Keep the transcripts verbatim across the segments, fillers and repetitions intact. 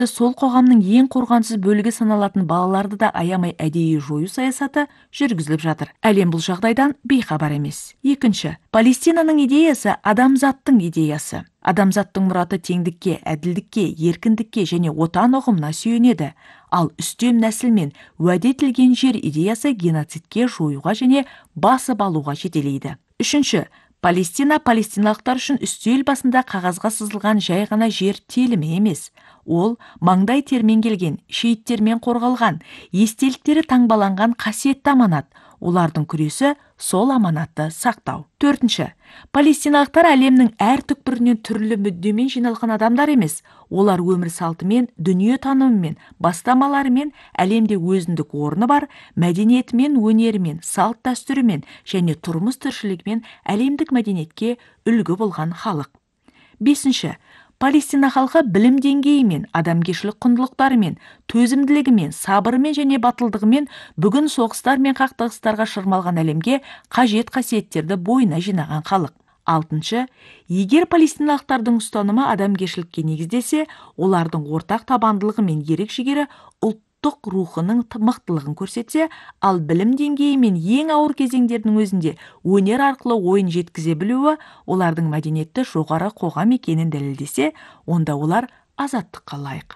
сол қоғамның ең қорғансыз бөлігі саналатын балаларды да аямай әдейі жою саясаты жүргізіліп жатыр. Әлем бұл жағдайдан бейхабар емес. Екінші, Палестинаның идеясы адамзаттың идеясы. Адамзаттың мұраты теңдікке, әділдікке, еркіндікке және отан ұғымына сүйенеді. Ал үстем нәсіл мен уәде етілген жер идеясы геноцидке, жоюға және басып алуға жетелейді. Үшінші, Палестина палестиналықтар үшін үстел басында қағазға сызылған жай ғана жер телімі емес. Ол маңдай термен келген, шейіттермен қорғалған, естеліктері таңбаланған қасиетті аманат. Олардың күресі сол аманатты сақтау. Төртінші, палестиналықтар әлемнің әр түкпірінен түрлі мүддемен жиналған адамдар емес. Олар өмір салтымен, дүние танымымен, бастамаларымен әлемде өзіндік орны бар, мәдениетімен, өнерімен, салт дәстүрімен және тұрмыс тіршілігімен әлемдік мәдениетке үлгі болған халық. Бесінші, Палестина халқы білім деңгейімен, адамгершілік құндылықтарымен, төзімділігімен, сабырымен және батылдығымен бүгін соғыстар мен қақтығыстарға шырмалған әлемге қажет қасиеттерді бойына жинаған халық. Алтыншы, егер палестиналықтардың ұстанымы адамгершілікке негізделсе, олардың ортақ табандылығы мен ерік-жігері ұлттық рухының мықтылығын көрсетсе, ал білім деңгейі мен ең ауыр кезеңдердің өзінде өнер арқылы ойын жеткізе білуі олардың мәдениетті жоғары қоғам екенін дәлелдесе, онда олар азаттыққа лайық.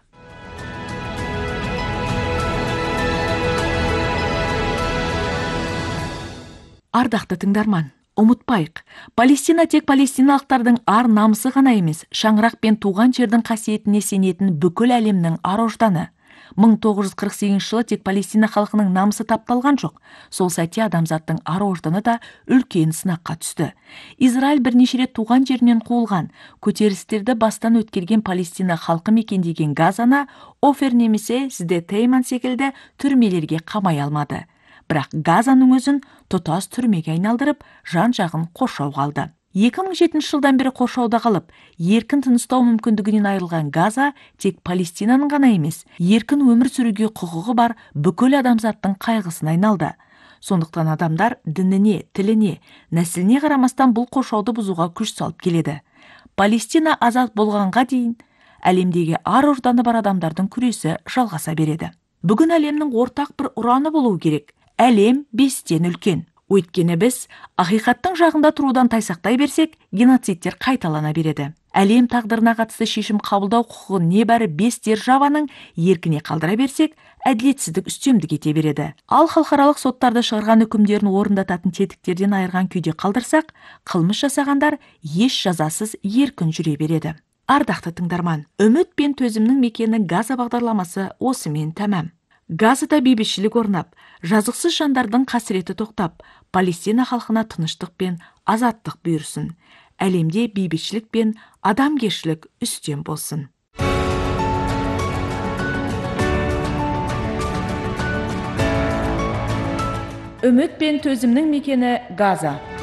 Ардақты тыңдарман, ұмытпайық, Палестина тек палестиналықтардың ар намысы ғана емес, шаңырақ пен туған жердің қасиетіне сенетін бүкіл әлемнің ар-ожданы. мың тоғыз жүз қырық сегізінші жылы тек Палестина халқының намысы тапталған жоқ. Сол сәтте адамзаттың ар-ожданы да үлкен сынаққа түсті. Израиль бірнеше рет туған жерінен қуылған, көтерілістерді бастан өткерген Палестина халқы мекендеген Газаны Офер немесе Сде-Тейман секілді түрмелерге қамай алмады. Бірақ Газаның өзін тұтас түрмеге айналдырып, жан-жағын қоршау қалды. екі мың жетінші жылдан бері қоршауда қалып, еркін тыныстау мүмкіндігінен айырылған Газа тек Палестинаның ғана емес, еркін өмір сүруге құқығы бар бүкіл адамзаттың қайғысына айналды. Сондықтан адамдар дініне, тіліне, нәсіліне қарамастан бұл қоршауды бұзуға күш салып келеді. Палестина азат болғанға дейін әлемдегі ар-ожданы бар адамдардың күресі жалғаса береді. Бүгін әлемнің ортақ бір ұраны болуы керек. Әлем бестен үлкен. Өйткені біз ақиқаттың жағында тұрудан тайсақтай берсек, геноцидтер қайталана береді. Әлем тағдырына қатысты шешім қабылдау құқығын небәрі бес державаның еркіне қалдыра берсек, әділетсіздік үстемдік ете береді. Ал халықаралық соттарды шығарған үкімдерін орындататын тетіктерден айырған күйде қалдырсақ, қылмыс жасағандар еш жазасыз еркін жүре береді. Ардақты тыңдарман, үміт пен төзімнің мекені Газа бағдарламасы осымен тәмам. Газада бейбітшілік орнап, жазықсыз жандардың қасіреті тоқтап, Палестина халқына тыныштық пен азаттық бұйырсын. Әлемде бейбітшілік пен адамгершілік үстем болсын. Үміт пен төзімнің мекені Газа.